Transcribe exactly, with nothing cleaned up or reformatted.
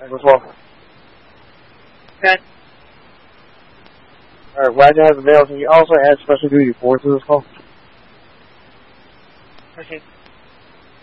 As well. Okay. Alright, Wagon has available. Can you also add special duty four to this call? Proceed.